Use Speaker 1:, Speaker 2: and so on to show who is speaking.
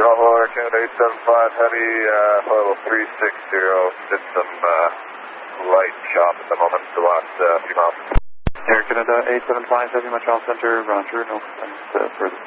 Speaker 1: Bravo, Canada 875 Heavy, level 360, did some light chop at the moment, the last few miles.
Speaker 2: Air Canada 875 Heavy, Montreal Center, Roger, no, and further.